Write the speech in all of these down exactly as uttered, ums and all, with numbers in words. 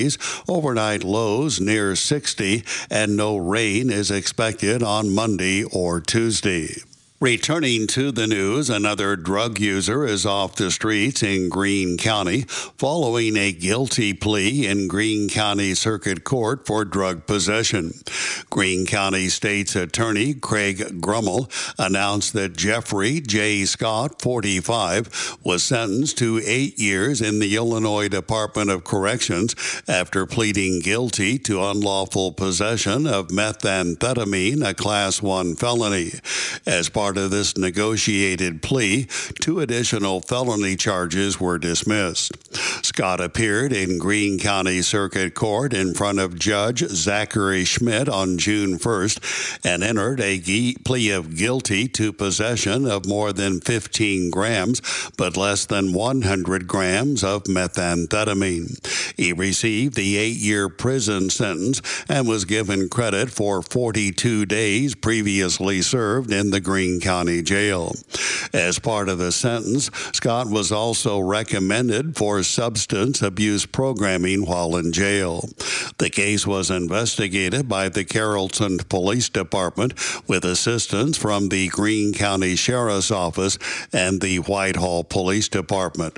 Overnight lows near sixty, and no rain is expected on Monday or Tuesday. Returning to the news, another drug user is off the streets in Greene County following a guilty plea in Greene County Circuit Court for drug possession. Greene County State's Attorney Craig Grummel announced that Jeffrey J. Scott, forty-five, was sentenced to eight years in the Illinois Department of Corrections after pleading guilty to unlawful possession of methamphetamine, a Class one felony. As part of this negotiated plea, two additional felony charges were dismissed. Scott appeared in Greene County Circuit Court in front of Judge Zachary Schmidt on June first and entered a plea of guilty to possession of more than fifteen grams but less than one hundred grams of methamphetamine. He received the eight-year prison sentence and was given credit for forty-two days previously served in the Greene County Jail. As part of the sentence, Scott was also recommended for substance abuse programming while in jail. The case was investigated by the Carrollton Police Department with assistance from the Greene County Sheriff's Office and the Whitehall Police Department.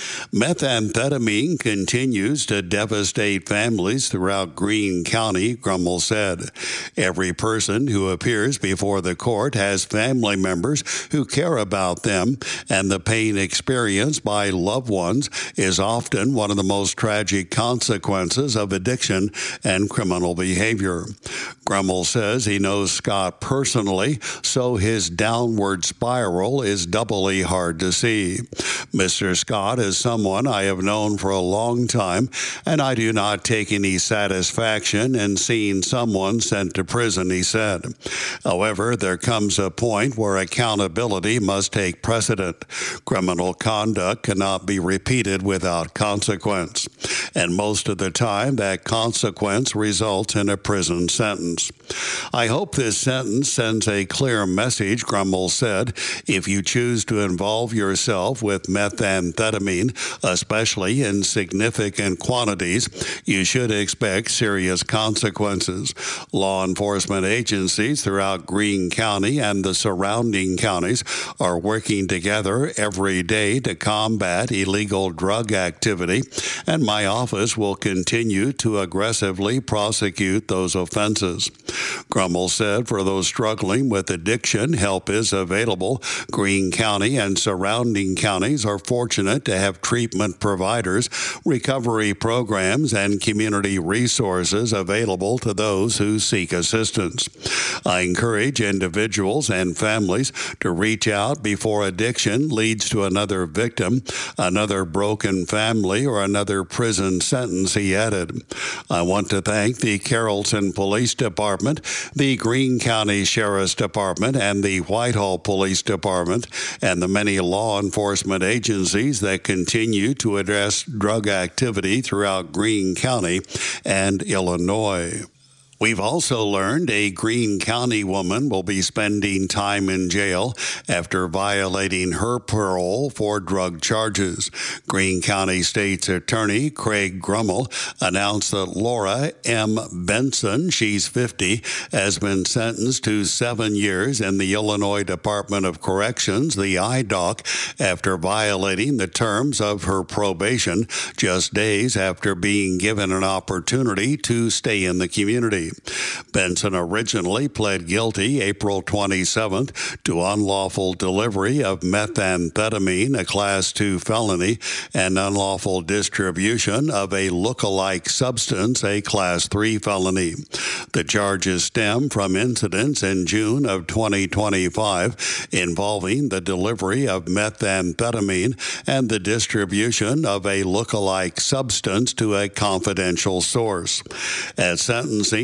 Methamphetamine continues to devastate families throughout Greene County, Grummel said. Every person who appears before the court has family members who care about them, and the pain experienced by loved ones is often one of the most tragic consequences of addiction and criminal behavior. Grummel says he knows Scott personally, so his downward spiral is doubly hard to see. Mister Scott is someone I have known for a long time, and I do not take any satisfaction in seeing someone sent to prison, he said. However, there comes a point where accountability must take precedent. Criminal conduct cannot be repeated without consequence, and most of the time that consequence results in a prison sentence. I hope this sentence sends a clear message, Grummel said. If you choose to involve yourself with methamphetamine, especially in significant quantities, you should expect serious consequences. Law enforcement agencies throughout Greene County and the surrounding counties are working together every day to combat illegal drug activity, and my office will continue to aggressively prosecute those offenses. Grummel said for those struggling with addiction, help is available. Greene County and surrounding counties are fortunate to have treatment providers, recovery programs, and community resources available to those who seek assistance. I encourage individuals and families to reach out before addiction leads to another victim, another broken family, or another prison sentence, he added. I want to thank the Carrollton Police Department, the Greene County Sheriff's Department, and the Whitehall Police Department, and the many law enforcement agencies that continue to address drug activity throughout Greene County and Illinois. We've also learned a Greene County woman will be spending time in jail after violating her parole for drug charges. Greene County State's Attorney Craig Grummel announced that Laura M. Benson, she's fifty, has been sentenced to seven years in the Illinois Department of Corrections, the I D O C, after violating the terms of her probation just days after being given an opportunity to stay in the community. Benson originally pled guilty April twenty-seventh to unlawful delivery of methamphetamine, a Class two felony, and unlawful distribution of a look-alike substance, a Class three felony. The charges stem from incidents in June of twenty twenty-five involving the delivery of methamphetamine and the distribution of a look-alike substance to a confidential source. At sentencing,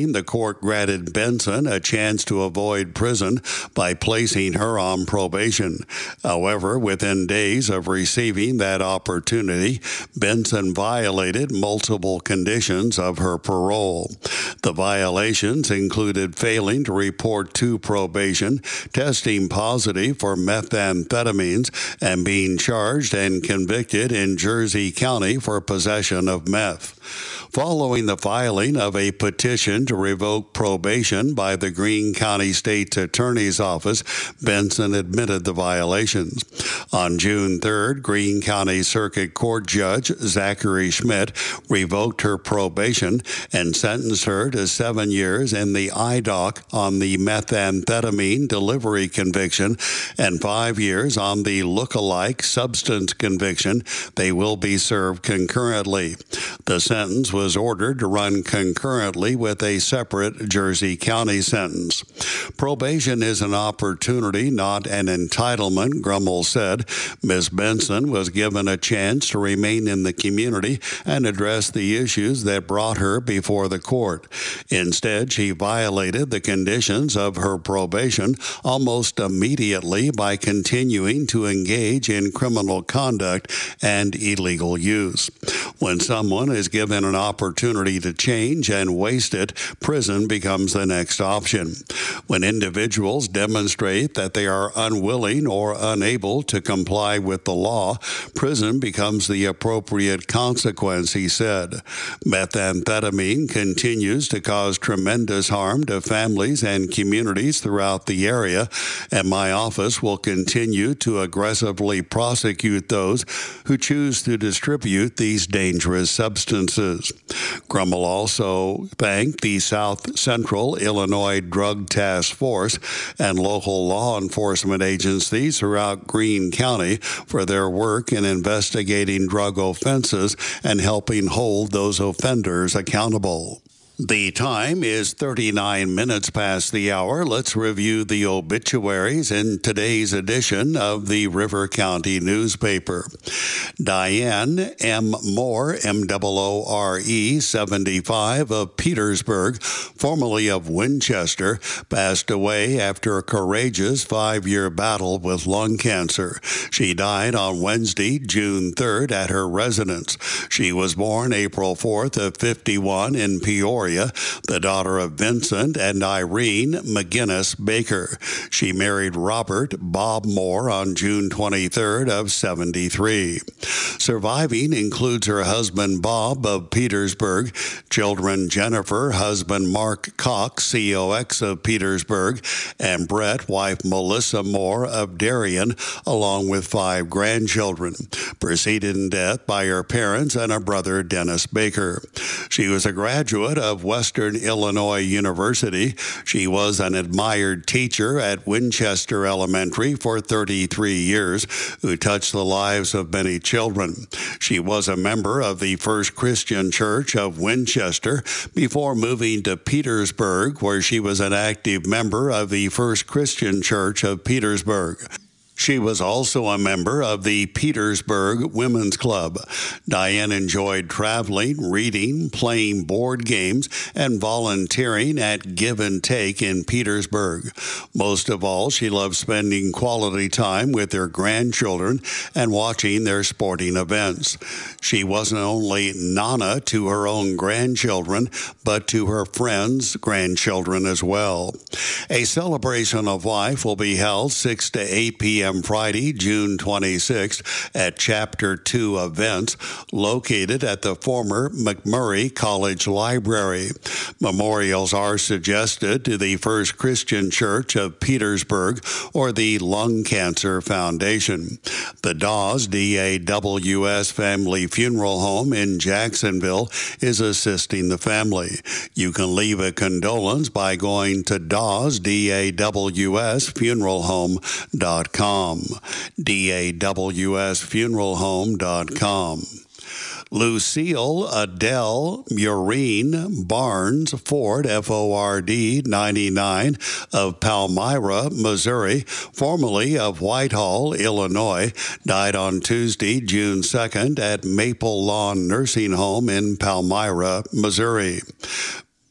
ruling, the court granted Benson a chance to avoid prison by placing her on probation. However, within days of receiving that opportunity, Benson violated multiple conditions of her parole. The violations included failing to report to probation, testing positive for methamphetamines, and being charged and convicted in Jersey County for possession of meth. Following the filing of a petition to revoke probation by the Greene County State's Attorney's Office, Benson admitted the violations. On June third, Greene County Circuit Court Judge Zachary Schmidt revoked her probation and sentenced her to seven years in the I D O C on the methamphetamine delivery conviction and five years on the look-alike substance conviction. They will be served concurrently. The sentence was ordered to run concurrently with a separate Jersey County sentence. Probation is an opportunity, not an entitlement, Grummel said. Miz Benson was given a chance to remain in the community and address the issues that brought her before the court. Instead, she violated the conditions of her probation almost immediately by continuing to engage in criminal conduct and illegal use. When someone is given an opportunity to change and waste it, prison becomes the next option. When individuals demonstrate that they are unwilling or unable to comply with the law, prison becomes the appropriate consequence, he said. Methamphetamine continues to cause tremendous harm to families and communities throughout the area, and my office will continue to aggressively prosecute those who choose to distribute these dangerous substances. Grummel also thanked the South Central Illinois Drug Task Force and local law enforcement agencies throughout Greene County for their work in investigating drug offenses and helping hold those offenders accountable. The time is thirty-nine minutes past the hour. Let's review the obituaries in today's edition of the River County newspaper. Diane M. Moore, M O O R E, seventy-five, of Petersburg, formerly of Winchester, passed away after a courageous five-year battle with lung cancer. She died on Wednesday, June third, at her residence. She was born April fourth of fifty-one in Peoria, the daughter of Vincent and Irene McGinnis Baker. She married Robert Bob Moore on June twenty-third of seventy-three. Surviving includes her husband Bob of Petersburg, children Jennifer, husband Mark Cox, C O X of Petersburg, and Brett, wife Melissa Moore of Darien, along with five grandchildren, preceded in death by her parents and a brother, Dennis Baker. She was a graduate of Western Illinois University. She was an admired teacher at Winchester Elementary for thirty-three years, who touched the lives of many children. She was a member of the First Christian Church of Winchester before moving to Petersburg, where she was an active member of the First Christian Church of Petersburg. She was also a member of the Petersburg Women's Club. Diane enjoyed traveling, reading, playing board games, and volunteering at Give and Take in Petersburg. Most of all, she loved spending quality time with her grandchildren and watching their sporting events. She wasn't only Nana to her own grandchildren, but to her friends' grandchildren as well. A celebration of life will be held six to eight p.m. Friday, June twenty-sixth, at Chapter two Events, located at the former McMurray College Library. Memorials are suggested to the First Christian Church of Petersburg or the Lung Cancer Foundation. The Dawes, D A W S Family Funeral Home in Jacksonville is assisting the family. You can leave a condolence by going to Dawes, D A W S Funeral Home dot com. D A W S Funeral Home dot com. Lucille Adele Maureen Barnes Ford, F O R D, ninety-nine, of Palmyra, Missouri, formerly of Whitehall, Illinois, died on Tuesday, June second, at Maple Lawn Nursing Home in Palmyra, Missouri.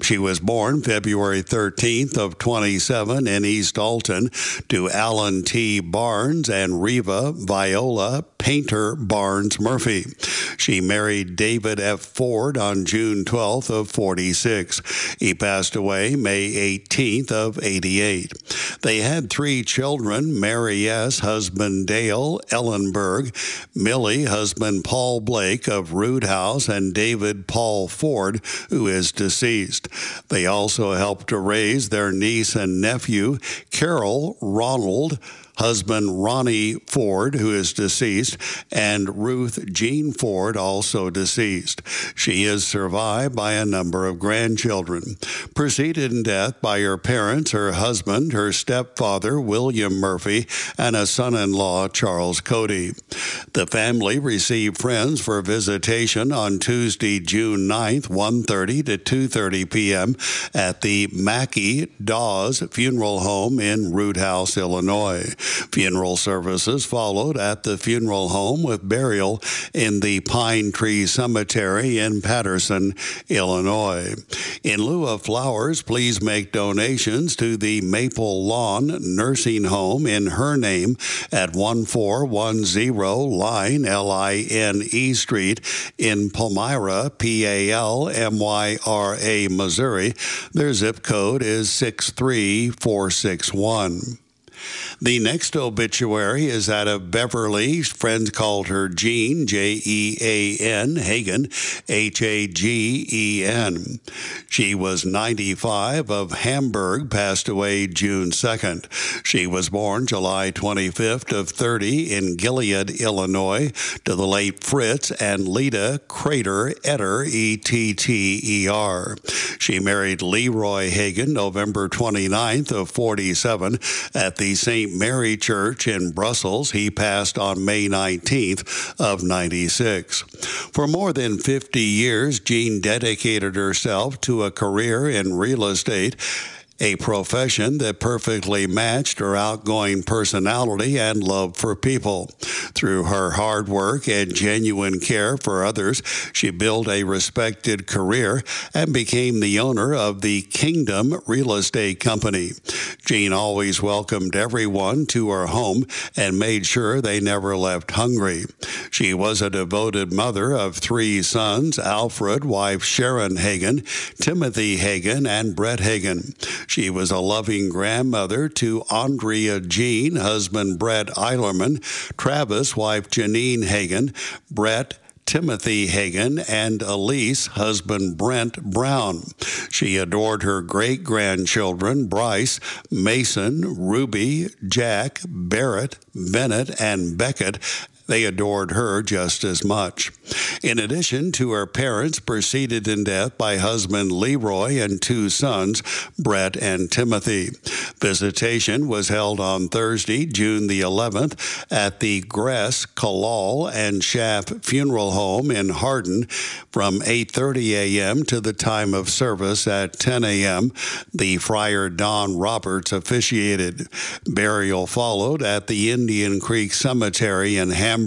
She was born February thirteenth of twenty-seven in East Alton to Alan T. Barnes and Reva Viola Painter Barnes Murphy. She married David F. Ford on June twelfth of forty-six. He passed away May eighteenth of eighty-eight. They had three children: Mary S., husband Dale Ellenberg, Millie, husband Paul Blake of Root House, and David Paul Ford, who is deceased. They also helped to raise their niece and nephew, Carol Ronald, husband Ronnie Ford, who is deceased, and Ruth Jean Ford, also deceased. She is survived by a number of grandchildren. Preceded in death by her parents, her husband, her stepfather, William Murphy, and a son-in-law, Charles Cody. The family received friends for visitation on Tuesday, June ninth, one thirty to two thirty p.m. at the Mackey Dawes Funeral Home in Root House, Illinois. Funeral services followed at the funeral home with burial in the Pine Tree Cemetery in Patterson, Illinois. In lieu of flowers, please make donations to the Maple Lawn Nursing Home in her name at one four one zero Line, L I N E Street in Palmyra, P A L M Y R A, Missouri. Their zip code is six three four six one. The next obituary is that of Beverly. Friends called her Jean, J E A N, Hagen, H A G E N. She was ninety-five, of Hamburg, passed away June second. She was born July twenty-fifth of thirty in Gilead, Illinois, to the late Fritz and Lita Crater Etter, E T T E R. She married Leroy Hagen November twenty-ninth of forty-seven at the Saint Mary Church in Brussels. He passed on May nineteenth of ninety-six. For more than fifty years, Jean dedicated herself to a career in real estate, a profession that perfectly matched her outgoing personality and love for people. Through her hard work and genuine care for others, she built a respected career and became the owner of the Kingdom Real Estate Company. Jean always welcomed everyone to her home and made sure they never left hungry. She was a devoted mother of three sons: Alfred, wife Sharon Hagen, Timothy Hagen, and Brett Hagen. She was a loving grandmother to Andrea Jean, husband Brett Eilerman, Travis, wife Janine Hagen, Brett, Timothy Hagen, and Elise, husband Brent Brown. She adored her great-grandchildren, Bryce, Mason, Ruby, Jack, Barrett, Bennett, and Beckett. They adored her just as much. In addition to her parents, preceded in death by husband Leroy and two sons, Brett and Timothy. Visitation was held on Thursday, June the eleventh, at the Gress, Kalal, and Schaff Funeral Home in Hardin from eight thirty a.m. to the time of service at ten a.m. The Friar Don Roberts officiated. Burial followed at the Indian Creek Cemetery in Hamburg.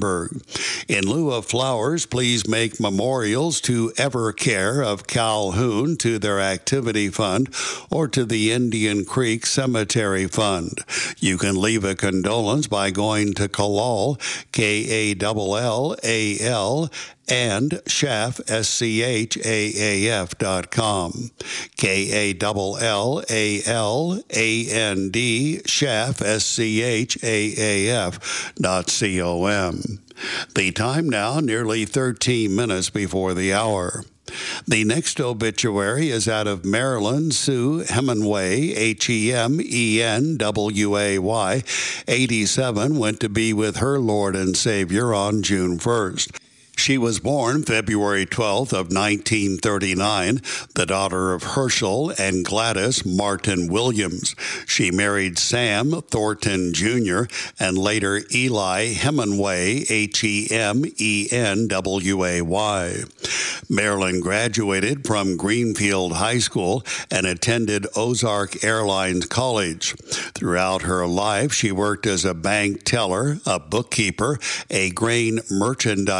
In lieu of flowers, please make memorials to Evercare of Calhoun to their activity fund or to the Indian Creek Cemetery Fund. You can leave a condolence by going to Kalal, K A L L A L, and Schaff, S C H A A F dot com. K A L L A L A N D, Schaff, S C H A A F dot com. The time now, nearly thirteen minutes before the hour. The next obituary is out of Maryland. Sue Hemenway, H E M E N W A Y, eighty-seven, went to be with her Lord and Savior on June first. She was born February twelfth of nineteen thirty-nine, the daughter of Herschel and Gladys Martin Williams. She married Sam Thornton Junior and later Eli Hemenway, H E M E N W A Y. Marilyn graduated from Greenfield High School and attended Ozark Airlines College. Throughout her life, she worked as a bank teller, a bookkeeper, a grain merchandiser,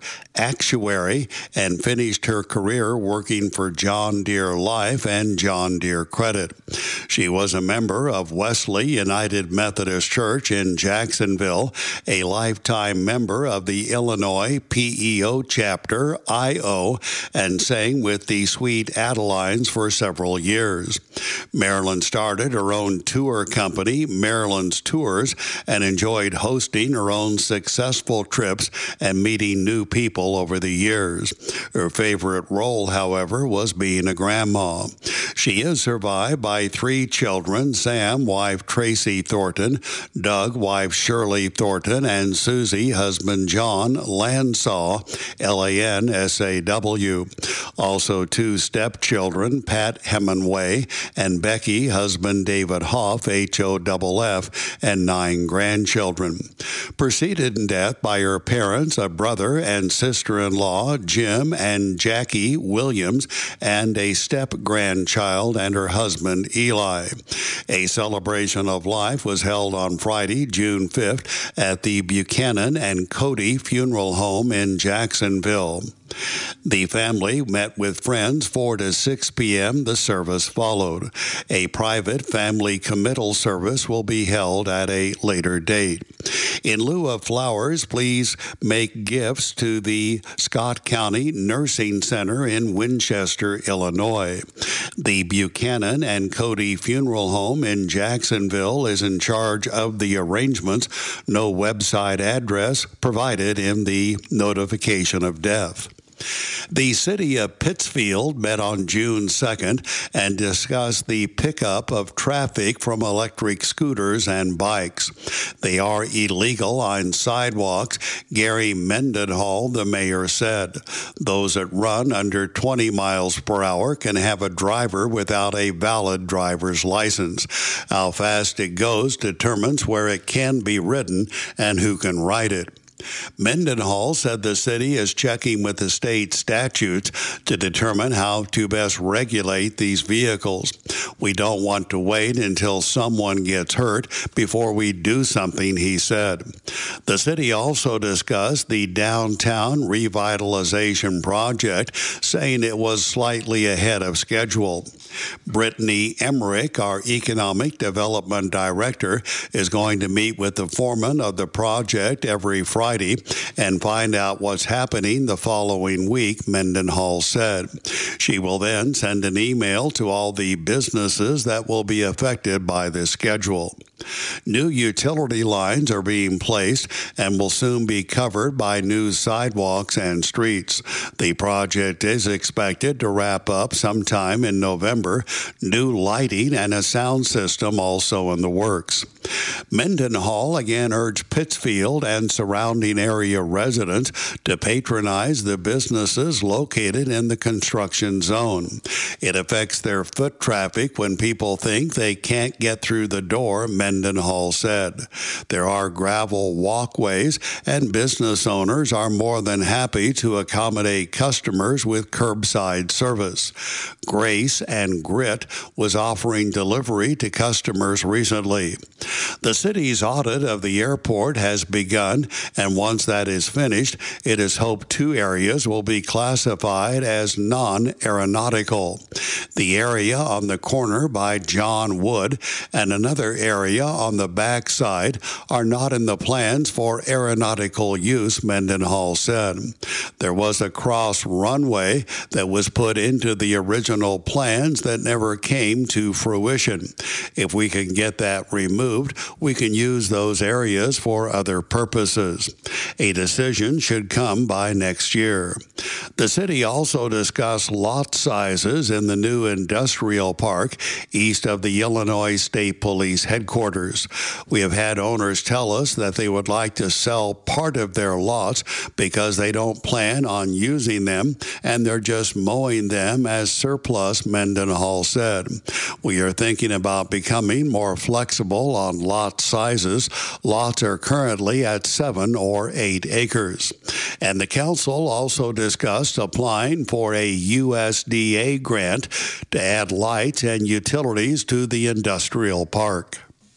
actuary and finished her career working for John Deere Life and John Deere Credit. She was a member of Wesley United Methodist Church in Jacksonville, a lifetime member of the Illinois P E O chapter, I O, and sang with the Sweet Adelines for several years. Marilyn started her own tour company, Marilyn's Tours, and enjoyed hosting her own successful trips and meeting new people over the years. Her favorite role, however, was being a grandma. She is survived by three children: Sam, wife Tracy Thornton, Doug, wife Shirley Thornton, and Susie, husband John Lansaw, L A N S A W. Also two stepchildren, Pat Hemingway and Becky, husband David Hoff, H O F F, and nine grandchildren. Preceded in death by her parents, a brother and sister-in-law, Jim and Jackie Williams, and a step-grandchild and her husband, Eli. A celebration of life was held on Friday, June fifth, at the Buchanan and Cody Funeral Home in Jacksonville. The family met with friends four to six p.m. The service followed. A private family committal service will be held at a later date. In lieu of flowers, please make gifts to the Scott County Nursing Center in Winchester, Illinois. The Buchanan and Cody Funeral Home in Jacksonville is in charge of the arrangements. No website address provided in the notification of death. The city of Pittsfield met on June second and discussed the pickup of traffic from electric scooters and bikes. They are illegal on sidewalks, Gary Mendenhall, the mayor, said. Those that run under twenty miles per hour can have a driver without a valid driver's license. How fast it goes determines where it can be ridden and who can ride it. Mendenhall said the city is checking with the state statutes to determine how to best regulate these vehicles. We don't want to wait until someone gets hurt before we do something, he said. The city also discussed the downtown revitalization project, saying it was slightly ahead of schedule. Brittany Emmerich, our economic development director, is going to meet with the foreman of the project every Friday and find out what's happening the following week, Mendenhall said. She will then send an email to all the businesses that will be affected by this schedule. New utility lines are being placed and will soon be covered by new sidewalks and streets. The project is expected to wrap up sometime in November. New lighting and a sound system also in the works. Mendenhall again urged Pittsfield and surrounding area residents to patronize the businesses located in the construction zone. It affects their foot traffic when people think they can't get through the door, Mendenhall said. There are gravel walkways, and business owners are more than happy to accommodate customers with curbside service. Grace and Grit was offering delivery to customers recently. The city's audit of the airport has begun, and once that is finished, it is hoped two areas will be classified as non-aeronautical. The area on the corner by John Wood and another area on the backside are not in the plans for aeronautical use, Mendenhall said. There was a cross runway that was put into the original plans that never came to fruition. If we can get that removed, we can use those areas for other purposes. A decision should come by next year. The city also discussed lot sizes in the new industrial park east of the Illinois State Police headquarters. We have had owners tell us that they would like to sell part of their lots because they don't plan on using them and they're just mowing them as surplus, Mendenhall said. We are thinking about becoming more flexible on lot sizes. Lots are currently at seven or eight acres. And the council also discussed applying for a U S D A grant to add lights and utilities to the industrial park.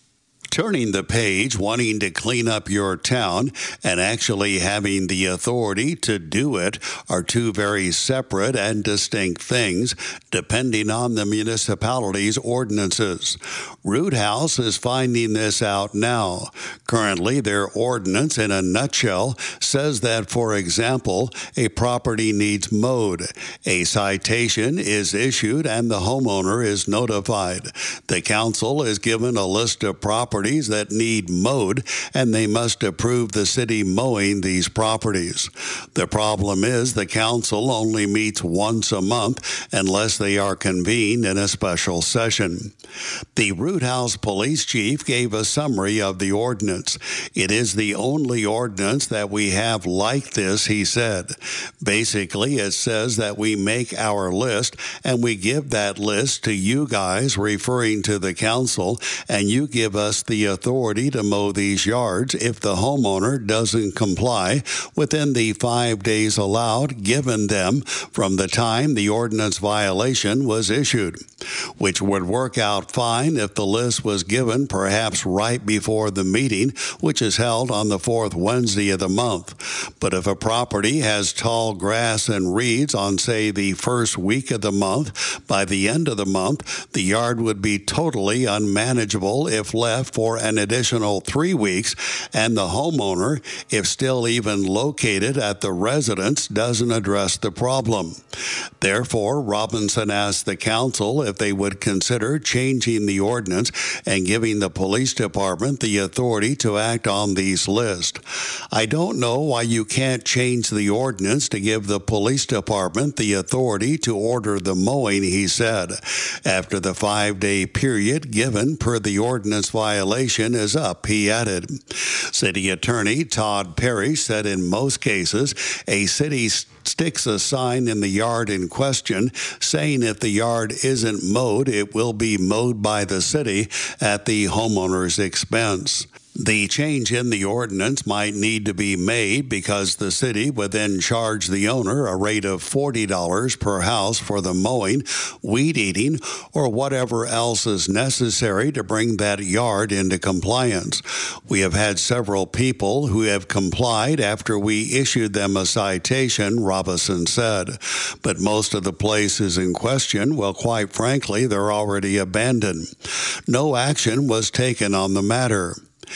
Turning the page, wanting to clean up your town, and actually having the authority to do it are two very separate and distinct things, depending on the municipality's ordinances. Root House is finding this out now. Currently, their ordinance, in a nutshell, says that, for example, a property needs mowed. A citation is issued and the homeowner is notified. The council is given a list of properties that need mowed, and they must approve the city mowing these properties. The problem is the council only meets once a month unless they are convened in a special session. The Root House police chief gave a summary of the ordinance. It is the only ordinance that we have like this, he said. Basically, it says that we make our list and we give that list to you guys, referring to the council, and you give us the authority to mow these yards if the homeowner doesn't comply within the five days allowed given them from the time the ordinance violation was issued, which would work out fine if the list was given perhaps right before the meeting, which is held on the fourth Wednesday of the month. But if a property has tall grass and reeds on, say, the first week of the month, by the end of the month, the yard would be totally unmanageable if left for an additional three weeks, and the homeowner, if still even located at the residence, doesn't address the problem. Therefore, Robinson asked the council if they would consider changing the ordinance and giving the police department the authority to act on these lists. I don't know why you can't change the ordinance to give the police department the authority to order the mowing, he said, after the five-day period given per the ordinance violation is up, he added. City Attorney Todd Parrish said in most cases, a city sticks a sign in the yard in question saying if the yard isn't mowed, it will be mowed by the city at the homeowner's expense. The change in the ordinance might need to be made because the city would then charge the owner a rate of forty dollars per house for the mowing, weed eating, or whatever else is necessary to bring that yard into compliance. We have had several people who have complied after we issued them a citation, Robinson said. But most of the places in question, well, quite frankly, they're already abandoned. No action was taken on the matter.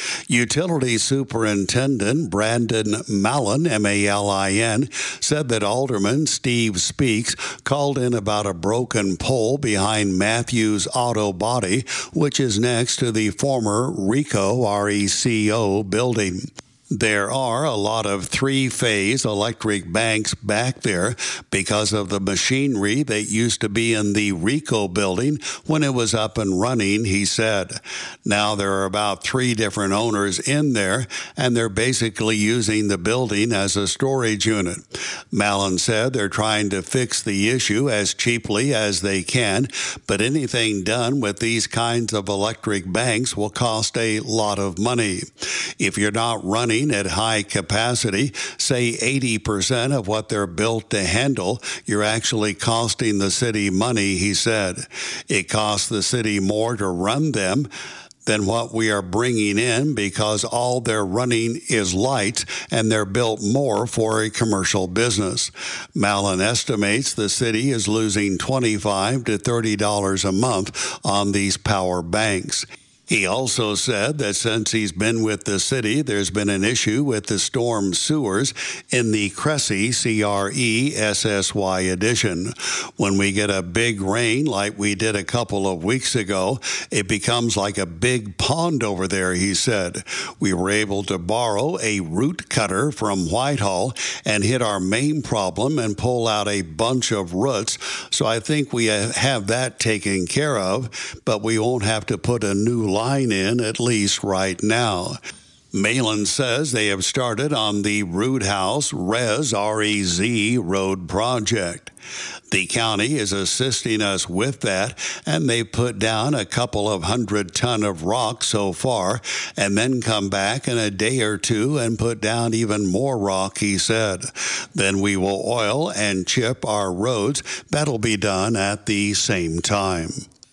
Utility Superintendent Brandon Mallon, M A L I N, said that Alderman Steve Speaks called in about a broken pole behind Matthews Auto Body, which is next to the former RECO, R E C O building. There are a lot of three-phase electric banks back there because of the machinery that used to be in the RECO building when it was up and running, he said. Now there are about three different owners in there, and they're basically using the building as a storage unit. Mallon said they're trying to fix the issue as cheaply as they can, but anything done with these kinds of electric banks will cost a lot of money. If you're not running at high capacity, say eighty percent of what they're built to handle, you're actually costing the city money, he said. It costs the city more to run them than what we are bringing in because all they're running is lights and they're built more for a commercial business. Mallon estimates the city is losing twenty-five to thirty dollars a month on these power banks. He also said that since he's been with the city, there's been an issue with the storm sewers in the Cressy, C R E S S Y edition. When we get a big rain like we did a couple of weeks ago, it becomes like a big pond over there, he said. We were able to borrow a root cutter from Whitehall and hit our main problem and pull out a bunch of roots. So I think we have that taken care of, but we won't have to put a new line in, at least right now. Malin says they have started on the Root House Rez R E Z road project. The county is assisting us with that, and they put down a couple of hundred ton of rock so far, and then come back in a day or two and put down even more rock, he said. Then we will oil and chip our roads. That'll be done at the same time.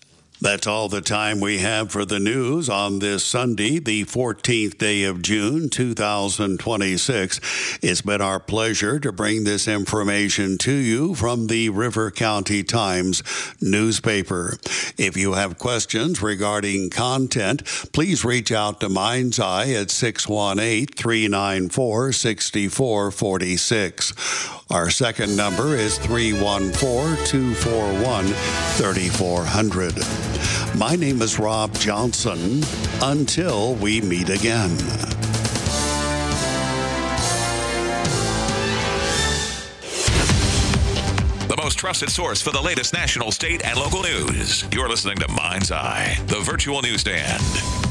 That's all the time we have for the news on this Sunday, the fourteenth day of June, two thousand twenty-six. It's been our pleasure to bring this information to you from the River County Times newspaper. If you have questions regarding content, please reach out to Mind's Eye at six one eight, three nine four, six four four six. Our second number is three one four, two four one, three four zero zero. My name is Rob Johnson. Until we meet again. The most trusted source for the latest national, state, and local news. You're listening to Mind's Eye, the virtual newsstand.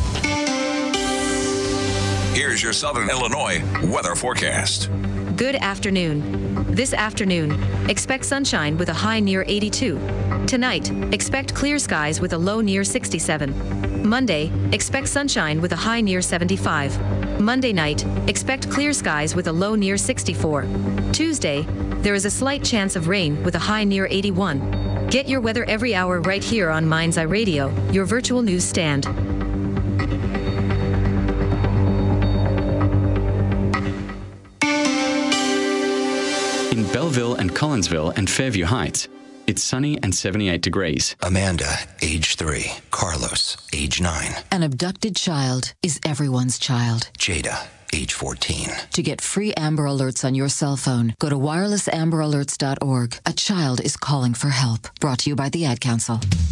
Here's your Southern Illinois weather forecast. Good afternoon. This afternoon, expect sunshine with a high near eighty-two. Tonight, expect clear skies with a low near sixty-seven. Monday, expect sunshine with a high near seventy-five. Monday night, expect clear skies with a low near sixty-four. Tuesday, there is a slight chance of rain with a high near eighty-one. Get your weather every hour right here on Mind's Eye Radio, your virtual news stand. In Belleville and Collinsville and Fairview Heights, it's sunny and seventy-eight degrees. Amanda, age three. Carlos, age nine. An abducted child is everyone's child. Jada, age fourteen. To get free Amber Alerts on your cell phone, go to wireless amber alerts dot org. A child is calling for help. Brought to you by the Ad Council.